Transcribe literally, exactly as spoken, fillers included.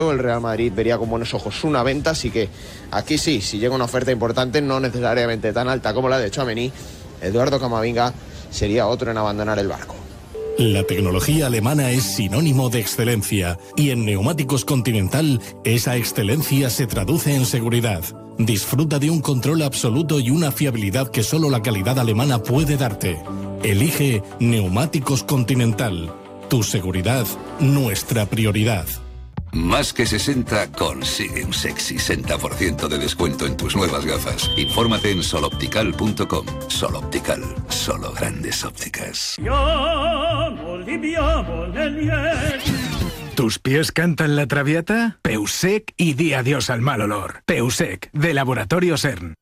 El Real Madrid vería con buenos ojos una venta, así que aquí sí, si llega una oferta importante, no necesariamente tan alta como la de Tchouaméni, Eduardo Camavinga sería otro en abandonar el barco. La tecnología alemana es sinónimo de excelencia y en Neumáticos Continental esa excelencia se traduce en seguridad. Disfruta de un control absoluto y una fiabilidad que solo la calidad alemana puede darte. Elige Neumáticos Continental. Tu seguridad, nuestra prioridad. Más que sesenta consigue un sexy sesenta por ciento de descuento en tus nuevas gafas. Infórmate en soloptical punto com. Soloptical, solo grandes ópticas. ¿Tus pies cantan la traviata? Peusec y di adiós al mal olor. Peusec, de Laboratorio CERN.